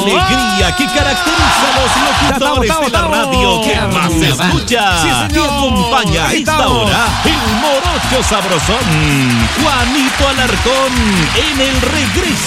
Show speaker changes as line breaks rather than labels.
alegría que caracteriza a los locutores de la radio que más se escucha.
Sí, señor.
Que acompaña a
Ahí
esta
estamos.
hora el morocho sabrosón Juanito Alarcón en el regreso